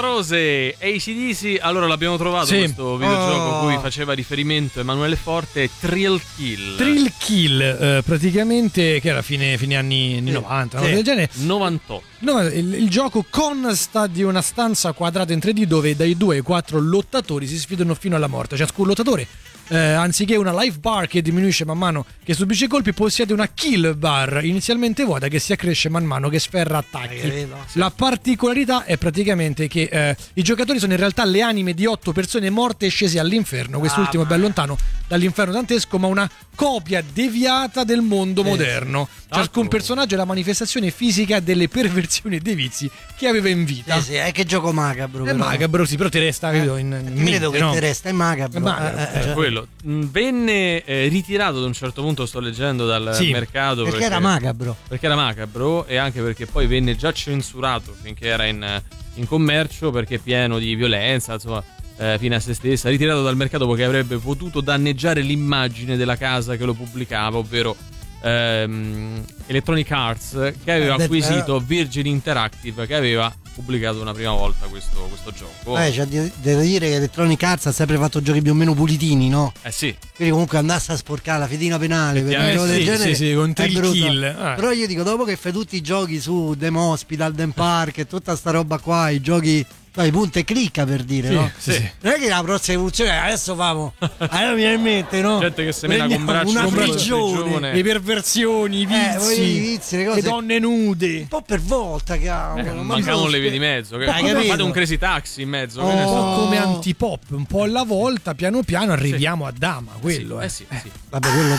Rose, AC/DC. Allora l'abbiamo trovato questo videogioco a cui faceva riferimento Emanuele Forte, Thrill Kill, praticamente che era fine anni 90, no? Del genere. 98. No, il gioco consta di una stanza quadrata in 3D dove dai 2 ai 4 lottatori si sfidano fino alla morte. Ciascun lottatore, anziché una life bar che diminuisce man mano che subisce colpi, possiede una kill bar inizialmente vuota che si accresce man mano che sferra attacchi. La particolarità è praticamente che i giocatori sono in realtà le anime di 8 persone morte e scese all'inferno. Quest'ultimo è ben lontano dall'inferno dantesco, ma una copia deviata del mondo moderno. Ciascun personaggio è la manifestazione fisica delle perversioni e dei vizi che aveva in vita. È che gioco macabro. È macabro, sì, però ti resta credo che ti resta, è macabro. Quello venne ritirato ad un certo punto, sto leggendo, dal mercato perché era macabro. Perché era macabro e anche perché poi venne già censurato finché era in commercio, perché è pieno di violenza, insomma, fine a se stessa. Ritirato dal mercato perché avrebbe potuto danneggiare l'immagine della casa che lo pubblicava, ovvero Electronic Arts, che aveva acquisito Virgin Interactive, che aveva pubblicato una prima volta questo gioco. Cioè, devo dire che Electronic Arts ha sempre fatto giochi più o meno pulitini, no? Sì. Quindi comunque andasse a sporcare la fedina penale per un gioco del genere. Sì, con Thrill Kill. Però io dico, dopo che fai tutti i giochi su The Hospital, The Park e tutta sta roba qua, i giochi i punta e clicca, per dire, no? Sì. Non è che la prossima evoluzione adesso famo. Allora mi viene in mente, no? Gente che semina con una prigione, le perversioni, i vizi, le cose, le donne nude. Un po' per volta, cavolo. Mancavano le vie di mezzo. Fate un Crazy Taxi in mezzo. Un po' come Antipop, un po' alla volta, piano piano arriviamo a Dama, quello. Sì. Vabbè, quello